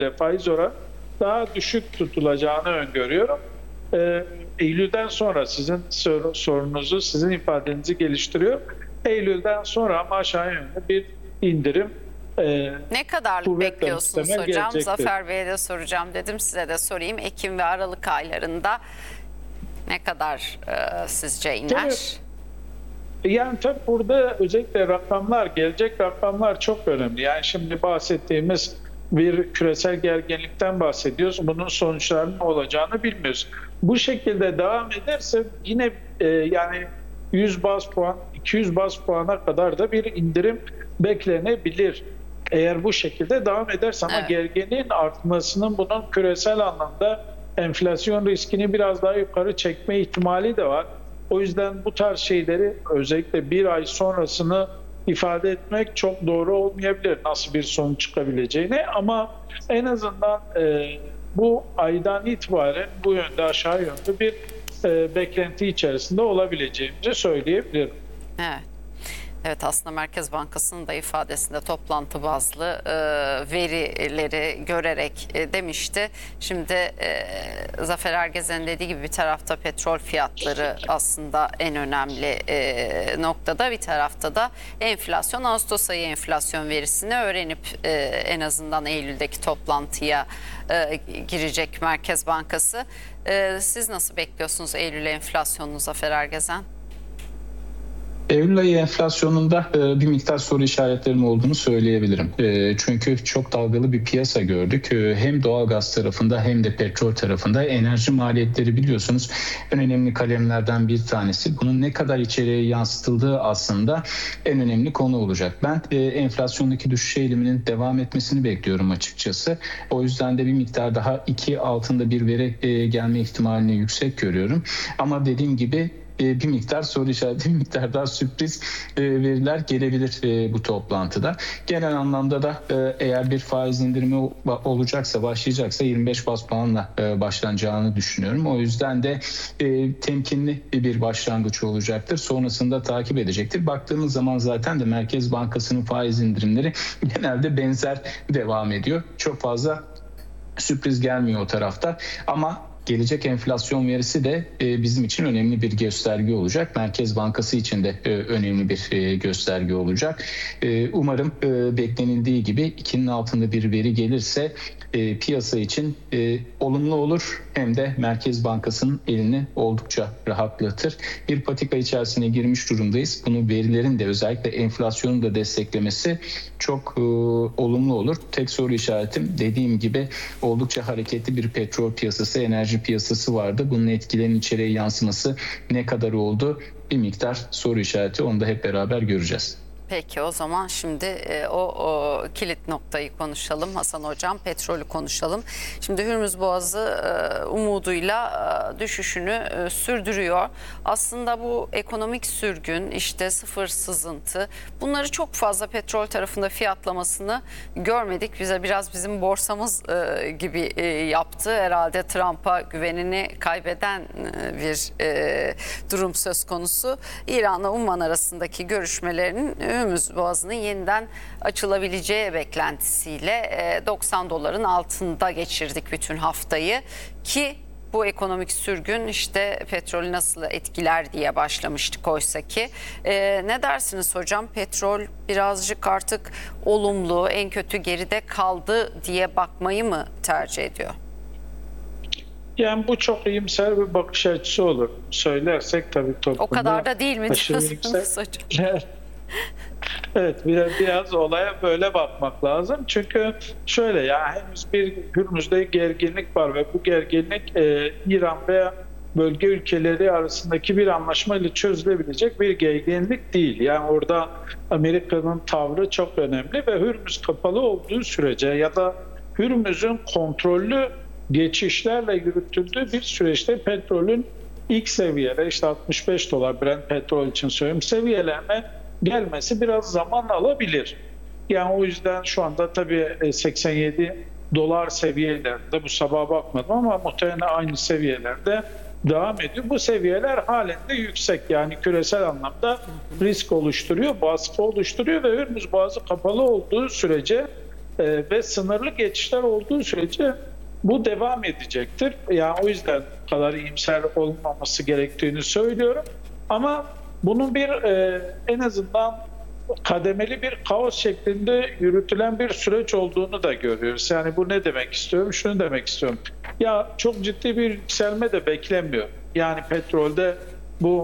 faiz oranı daha düşük tutulacağını öngörüyorum. Eylül'den sonra sizin sorunuzu, sizin ifadenizi geliştiriyor. Eylül'den sonra ama aşağı yönlü bir indirim ne kadar kuvvetle bekliyorsunuz muhtemel hocam? gelecektir. Zafer Bey'e de soracağım dedim, size de sorayım. Ekim ve Aralık aylarında ne kadar sizce iner? Evet. Yani tabii burada özellikle rakamlar, gelecek rakamlar çok önemli. Yani şimdi bahsettiğimiz bir küresel gerginlikten bahsediyoruz. Bunun sonuçlarının ne olacağını bilmiyoruz. Bu şekilde devam ederse yine yani 100 baz puan, 200 baz puana kadar da bir indirim beklenebilir. Eğer bu şekilde devam ederse ama Evet. gerginliğin artmasının bunun küresel anlamda enflasyon riskini biraz daha yukarı çekme ihtimali de var. O yüzden bu tarz şeyleri özellikle bir ay sonrasını ifade etmek çok doğru olmayabilir. Nasıl bir sonuç çıkabileceğini ama en azından bu aydan itibaren bu yönde aşağı yönde bir beklenti içerisinde olabileceğimizi söyleyebilirim. Evet. Evet, aslında Merkez Bankası'nın da ifadesinde toplantı bazlı verileri görerek demişti. Şimdi Zafer Ergezen'in dediği gibi bir tarafta petrol fiyatları aslında en önemli noktada, bir tarafta da enflasyon. Ağustos ayı enflasyon verisini öğrenip en azından Eylül'deki toplantıya girecek Merkez Bankası. Siz nasıl bekliyorsunuz Eylül enflasyonunu Zafer Ergezen? Eylül ayı enflasyonunda bir miktar soru işaretlerinin olduğunu söyleyebilirim. Çünkü çok dalgalı bir piyasa gördük. Hem doğalgaz tarafında hem de petrol tarafında enerji maliyetleri biliyorsunuz en önemli kalemlerden bir tanesi. Bunun ne kadar içeriye yansıtıldığı aslında en önemli konu olacak. Ben enflasyondaki düşüş eğiliminin devam etmesini bekliyorum açıkçası. O yüzden de bir miktar daha 2 altında bir veri gelme ihtimalini yüksek görüyorum. Ama dediğim gibi bir miktar soru işareti, bir miktar daha sürpriz veriler gelebilir bu toplantıda. Genel anlamda da eğer bir faiz indirimi olacaksa, başlayacaksa 25 baz puanla başlanacağını düşünüyorum. O yüzden de temkinli bir başlangıç olacaktır. Sonrasında takip edecektir. Baktığımız zaman zaten de Merkez Bankası'nın faiz indirimleri genelde benzer devam ediyor. Çok fazla sürpriz gelmiyor o tarafta ama gelecek enflasyon verisi de bizim için önemli bir gösterge olacak. Merkez Bankası için de önemli bir gösterge olacak. Umarım beklenildiği gibi 2'nin altında bir veri gelirse piyasa için olumlu olur. Hem de Merkez Bankası'nın elini oldukça rahatlatır. Bir patika içerisine girmiş durumdayız. Bunu verilerin de özellikle enflasyonun da desteklemesi çok olumlu olur. Tek soru işaretim dediğim gibi oldukça hareketli bir petrol piyasası, enerji piyasası vardı. Bunun etkilerinin içeriye yansıması ne kadar oldu? Bir miktar soru işareti. Onu da hep beraber göreceğiz. Peki o zaman şimdi o kilit noktayı konuşalım Hasan Hocam, petrolü konuşalım. Şimdi Hürmüz Boğazı umuduyla düşüşünü sürdürüyor. Aslında bu ekonomik sürgün, işte sıfır sızıntı, bunları çok fazla petrol tarafında fiyatlamasını görmedik. Bize biraz bizim borsamız gibi yaptı. Herhalde Trump'a güvenini kaybeden bir durum söz konusu. İran'la Umman arasındaki görüşmelerinin Hürmüz Boğazı'nın yeniden açılabileceği beklentisiyle 90 doların altında geçirdik bütün haftayı ki bu ekonomik sürgün işte petrolü nasıl etkiler diye başlamıştık oysa ki. Ne dersiniz hocam? Petrol birazcık artık olumlu, en kötü geride kaldı diye bakmayı mı tercih ediyor? Yani bu çok iyimser bir bakış açısı olur. Söylersek tabii toplumda O kadar da değil mi aşırı diyorsunuz hocam? Evet, biraz olaya böyle bakmak lazım. Çünkü şöyle ya henüz bir Hürmüz'de gerginlik var ve bu gerginlik İran veya bölge ülkeleri arasındaki bir anlaşmayla çözülebilecek bir gerginlik değil. Yani orada Amerika'nın tavrı çok önemli ve Hürmüz kapalı olduğu sürece ya da Hürmüz'ün kontrollü geçişlerle yürütüldüğü bir süreçte petrolün ilk seviyelere işte 65 dolar Brent petrol için söylüyorum seviyelerine gelmesi biraz zaman alabilir. Yani o yüzden şu anda tabii 87 dolar seviyelerinde bu sabah bakmadım ama muhtemelen aynı seviyelerde devam ediyor. Bu seviyeler halen de yüksek yani küresel anlamda risk oluşturuyor, baskı oluşturuyor ve Hürmüz Boğazı kapalı olduğu sürece ve sınırlı geçişler olduğu sürece bu devam edecektir. Yani o yüzden bu kadar iyimser olmaması gerektiğini söylüyorum. Ama bunun bir en azından kademeli bir kaos şeklinde yürütülen bir süreç olduğunu da görüyoruz. Yani bu ne demek istiyorum? Şunu demek istiyorum. Ya çok ciddi bir yükselme de beklemiyor. Yani petrolde bu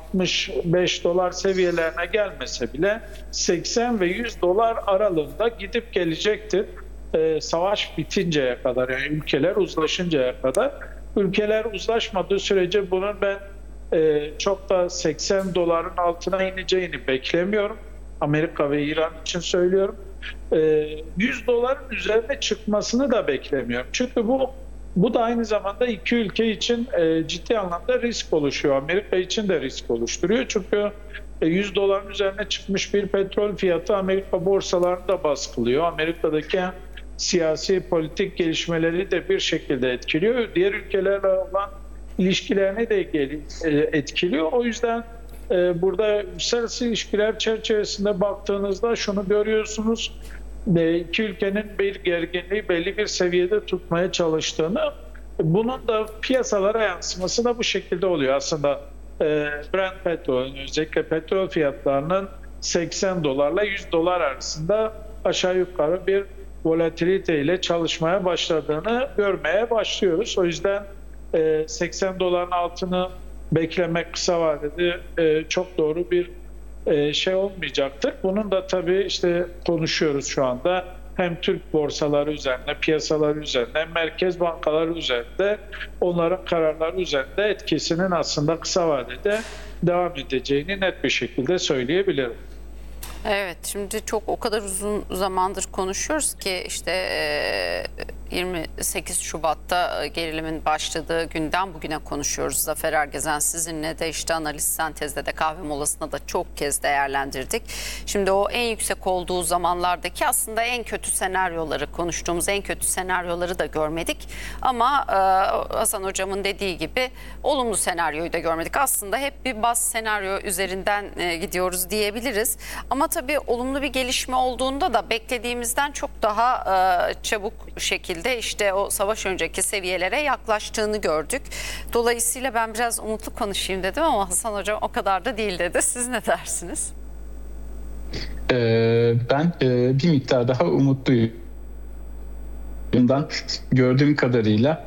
65 dolar seviyelerine gelmese bile 80 ve 100 dolar aralığında gidip gelecektir. Savaş bitinceye kadar, yani ülkeler uzlaşıncaya kadar. Ülkeler uzlaşmadığı sürece bunun ben çok da 80 doların altına ineceğini beklemiyorum. Amerika ve İran için söylüyorum. 100 doların üzerine çıkmasını da beklemiyorum. Çünkü bu da aynı zamanda iki ülke için ciddi anlamda risk oluşuyor. Amerika için de risk oluşturuyor. Çünkü 100 doların üzerine çıkmış bir petrol fiyatı Amerika borsalarını da baskılıyor. Amerika'daki siyasi politik gelişmeleri de bir şekilde etkiliyor. Diğer ülkelerle olan ilişkilerini de etkiliyor. O yüzden burada uluslararası ilişkiler çerçevesinde baktığınızda şunu görüyorsunuz. İki ülkenin bir gerginliği belli bir seviyede tutmaya çalıştığını, bunun da piyasalara yansıması da bu şekilde oluyor. Aslında Brent petrolün, özellikle petrol fiyatlarının 80 dolarla 100 dolar arasında aşağı yukarı bir volatilite ile çalışmaya başladığını görmeye başlıyoruz. O yüzden 80 doların altını beklemek kısa vadede çok doğru bir şey olmayacaktır. Bunun da tabii işte konuşuyoruz şu anda. Hem Türk borsaları üzerinde, piyasaları üzerinde, hem merkez bankaları üzerinde, onların kararları üzerinde etkisinin aslında kısa vadede devam edeceğini net bir şekilde söyleyebilirim. Evet, şimdi çok o kadar uzun zamandır konuşuyoruz ki işte 28 Şubat'ta gerilimin başladığı günden bugüne konuşuyoruz. Zafer Ergezen sizinle de işte analiz sentezde de kahve molasında da çok kez değerlendirdik. Şimdi o en yüksek olduğu zamanlardaki aslında en kötü senaryoları, konuştuğumuz en kötü senaryoları da görmedik. Ama Hasan Hocam'ın dediği gibi olumlu senaryoyu da görmedik. Aslında hep bir baz senaryo üzerinden gidiyoruz diyebiliriz. Ama tabii olumlu bir gelişme olduğunda da beklediğimizden çok daha çabuk şekilde işte o savaş önceki seviyelere yaklaştığını gördük. Dolayısıyla ben biraz umutlu konuşayım dedim ama Hasan Hocam o kadar da değil dedi. Siz ne dersiniz? Ben bir miktar daha umutluyum. Bundan gördüğüm kadarıyla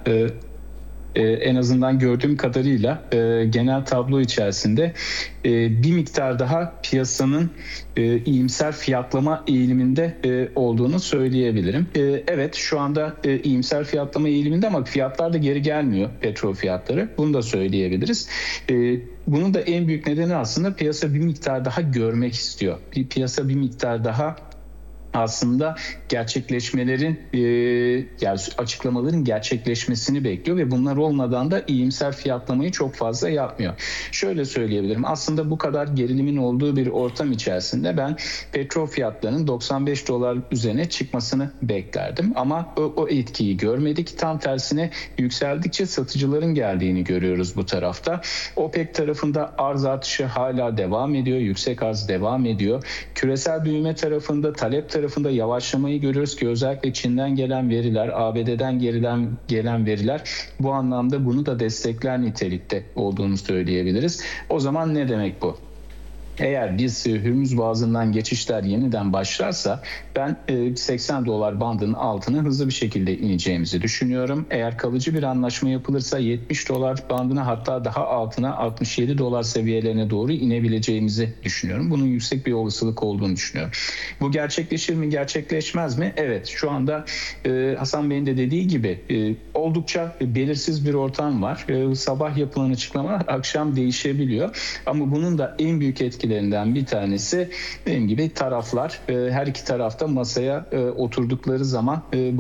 en azından gördüğüm kadarıyla genel tablo içerisinde bir miktar daha piyasanın iyimser fiyatlama eğiliminde olduğunu söyleyebilirim. Evet, şu anda iyimser fiyatlama eğiliminde ama fiyatlar da geri gelmiyor, petrol fiyatları. Bunu da söyleyebiliriz. Bunun da en büyük nedeni aslında piyasa bir miktar daha görmek istiyor. Piyasa bir miktar daha aslında gerçekleşmelerin, yani açıklamaların gerçekleşmesini bekliyor ve bunlar olmadan da iyimser fiyatlamayı çok fazla yapmıyor. Şöyle söyleyebilirim. Aslında bu kadar gerilimin olduğu bir ortam içerisinde ben petrol fiyatlarının 95 dolar üzerine çıkmasını beklerdim. Ama o etkiyi görmedik. Tam tersine yükseldikçe satıcıların geldiğini görüyoruz bu tarafta. OPEC tarafında arz artışı hala devam ediyor. Yüksek arz devam ediyor. Küresel büyüme tarafında, talep tarafında yavaşlamayı görüyoruz ki özellikle Çin'den gelen veriler, ABD'den gelen veriler bu anlamda bunu da destekler nitelikte olduğunu söyleyebiliriz. O zaman ne demek bu? Eğer biz Hürmüz Boğazı'ndan geçişler yeniden başlarsa ben 80 dolar bandının altına hızlı bir şekilde ineceğimizi düşünüyorum. Eğer kalıcı bir anlaşma yapılırsa 70 dolar bandına, hatta daha altına 67 dolar seviyelerine doğru inebileceğimizi düşünüyorum. Bunun yüksek bir olasılık olduğunu düşünüyorum. Bu gerçekleşir mi, gerçekleşmez mi? Evet, şu anda Hasan Bey'in de dediği gibi oldukça belirsiz bir ortam var. Sabah yapılan açıklamalar akşam değişebiliyor. Ama bunun da en büyük etkilerinden bir tanesi benim gibi taraflar. Her iki tarafta masaya oturdukları zaman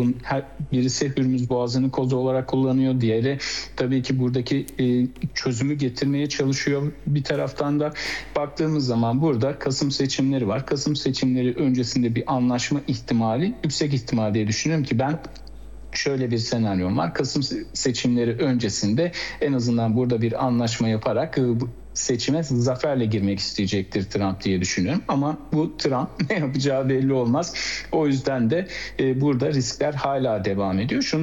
birisi Hürmüz Boğazı'nı kozu olarak kullanıyor. Diğeri tabii ki buradaki çözümü getirmeye çalışıyor. Bir taraftan da baktığımız zaman burada Kasım seçimleri var. Kasım seçimleri öncesinde bir anlaşma ihtimali yüksek ihtimal diye düşünüyorum ki ben şöyle bir senaryom var. Kasım seçimleri öncesinde en azından burada bir anlaşma yaparak seçime zaferle girmek isteyecektir Trump diye düşünüyorum. Ama bu Trump ne yapacağı belli olmaz. O yüzden de burada riskler hala devam ediyor. Şunu